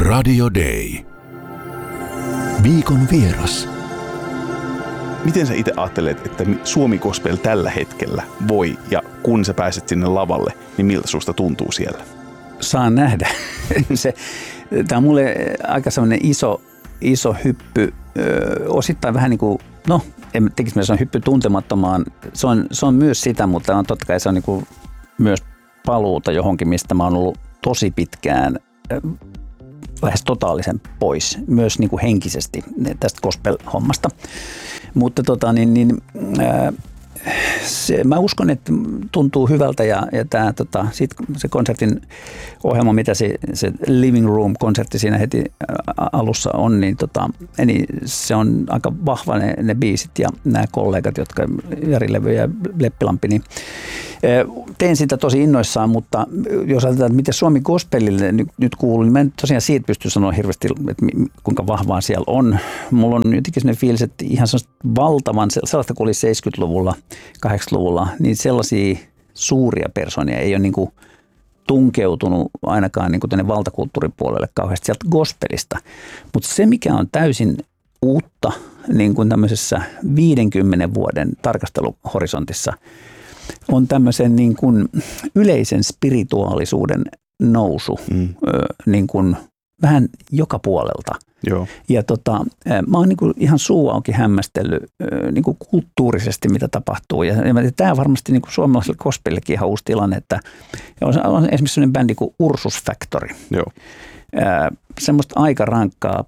Radio Day. Viikon vieras. Miten sä itse ajattelet, että Suomi Gospel tällä hetkellä voi, ja kun sä pääset sinne lavalle, niin miltä susta tuntuu siellä? Saan nähdä. Tämä on mulle aika sellainen iso hyppy, osittain vähän niin kuin, en tekisi mielessä, se on hyppy tuntemattomaan. Se on myös sitä, mutta on totta kai se on niin kuin myös paluuta johonkin, mistä mä oon ollut tosi pitkään lähes totaalisen pois, myös niin kuin henkisesti tästä gospel-hommasta. Mutta mä uskon, että tuntuu hyvältä ja tämä, se konsertin ohjelma, mitä se Living Room-konsertti siinä heti alussa on, niin se on aika vahva ne biisit ja nämä kollegat, jotka Jari Levy ja Leppilampi, niin teen sitä tosi innoissaan, mutta jos ajatellaan, että miten Suomi Gospelille nyt kuuluu, niin mä en tosiaan siitä pysty sanoa hirveästi, että kuinka vahvaa siellä on. Mulla on jotenkin sellainen fiilis, että ihan valtavan, sellaista kuin oli 70-luvulla, 80-luvulla, niin sellaisia suuria persoonia ei ole niin kuin tunkeutunut ainakaan niin kuin tänne valtakulttuuripuolelle kauheasti sieltä gospelista. Mutta se, mikä on täysin uutta niin kuin tämmöisessä 50 vuoden tarkasteluhorisontissa, on tämmöisen niin kuin yleisen spirituaalisuuden nousu niin kuin vähän joka puolelta. Joo. Ja mä oon niin kuin ihan suu auki hämmästellyt niin kuin kulttuurisesti, mitä tapahtuu. Ja tämä varmasti niin kuin suomalaiselle gospelillekin ihan uusi tilanne, että on esimerkiksi sellainen bändi kuin Ursus Factory. Joo. Semmoista aika rankkaa,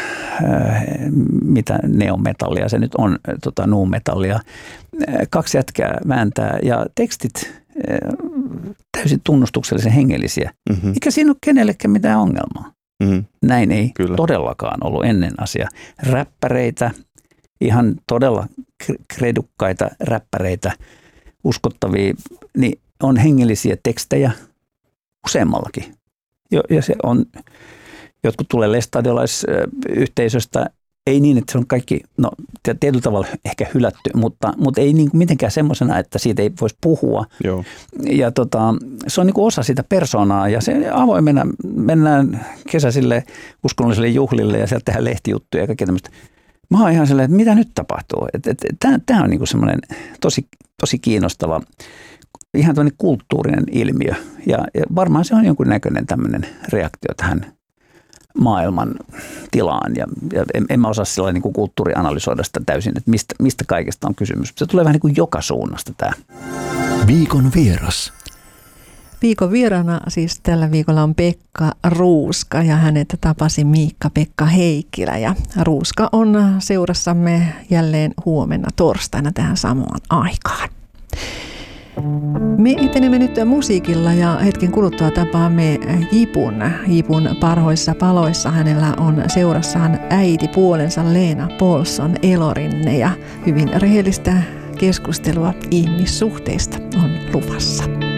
mitä neometallia se nyt on, nu-metallia. 2 jätkää vääntää ja tekstit täysin tunnustuksellisen hengellisiä. Mm-hmm. Eikä siinä ole kenellekään mitään ongelmaa. Mm-hmm. Näin ei todellakaan ollut ennen asia. Räppäreitä, ihan todella kredukkaita räppäreitä, uskottavia, niin on hengellisiä tekstejä useammallakin. Ja se on, jotkut tulee lestadiolaisyhteisöstä, ei niin, että se on kaikki, tietyllä tavalla ehkä hylätty, mutta ei niin kuin mitenkään semmoisena, että siitä ei voisi puhua. Joo. Ja se on niin kuin osa sitä persoonaa ja se avoimena mennään kesäisille uskonnollisille juhlille ja sieltä tehdään lehtijuttuja ja kaikkea tämmöistä. Mä oon ihan sellainen, että mitä nyt tapahtuu? Tämä on niin kuin semmoinen tosi kiinnostava, ihan tämmöinen kulttuurinen ilmiö ja varmaan se on jonkun näköinen tämmöinen reaktio tähän maailman tilaan ja en mä osaa sillä niin kuin kulttuurianalysoida sitä täysin, että mistä kaikesta on kysymys. Se tulee vähän niin kuin joka suunnasta tämä. Viikon vieras. Viikon vieraana siis tällä viikolla on Pekka Ruuska ja hänet tapasi Miikka-Pekka Heikkilä ja Ruuska on seurassamme jälleen huomenna torstaina tähän samaan aikaan. Me etenemme nyt musiikilla ja hetken kuluttua tapaamme Jipun parhoissa paloissa. Hänellä on seurassaan äitipuolensa Leena Paulson Elorinne ja hyvin rehellistä keskustelua ihmissuhteista on luvassa.